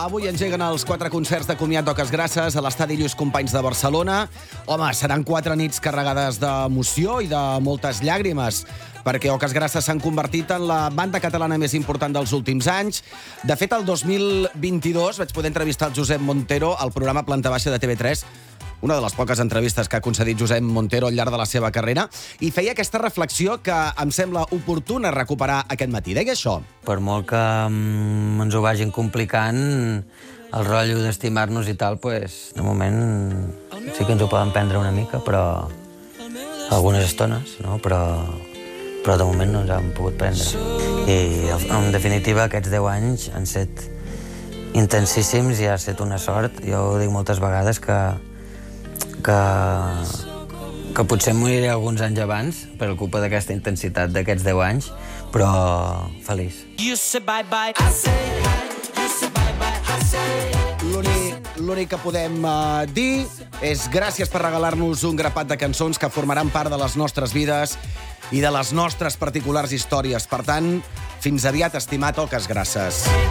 avui engeguen els 4 concerts de comiat d'Oques Grasses a l'estadi Lluís Companys de Barcelona. Home, seran 4 nits carregades d'emoció i de moltes llàgrimes, perquè Oques Grasses s'han convertit en la banda catalana més important dels últims anys. De fet, el 2022 vaig poder entrevistar el Josep Montero al programa Planta Baixa de TV3, una de les poques entrevistes que ha concedit Josep Montero al llarg de la seva carrera, i feia aquesta reflexió que em sembla oportuna recuperar aquest matí. Deia això. Per molt que ens ho vagin complicant, el rotllo d'estimar-nos i tal, pues, de moment sí que ens ho poden prendre una mica, però algunes estones, no? Però de moment no ens han pogut prendre. I, en definitiva, aquests 10 anys han estat intensíssims i ha estat una sort. Jo ho dic moltes vegades que potser moriré alguns anys abans per culpa d'aquesta intensitat d'aquests 10 anys, però feliç. L'únic que podem dir és gràcies per regalar-nos un grapat de cançons que formaran part de les nostres vides i de les nostres particulars històries. Per tant, fins aviat, estimat Oques Grasses.